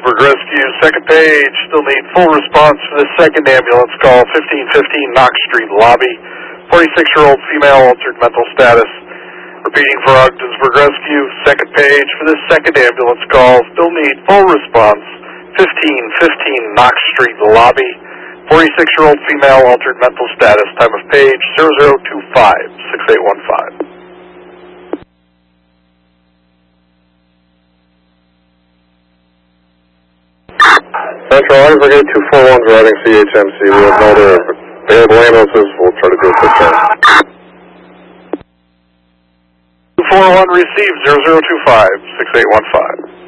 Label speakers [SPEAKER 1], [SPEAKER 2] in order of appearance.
[SPEAKER 1] Ogdensburg Rescue, second page. Still need full response for this second ambulance call, 1515 Knox Street lobby. 46-year-old female, altered mental status. Repeating for Ogdensburg Rescue, second page. For this second ambulance call, still need full response, 1515 Knox Street lobby. 46-year-old female, altered mental status. Time of page 0025-6815.
[SPEAKER 2] Central Ogdensburg 241 driving CHMC. We have no other available ambulances. We'll try to do a quick turn.
[SPEAKER 1] 241 received 0025-6815.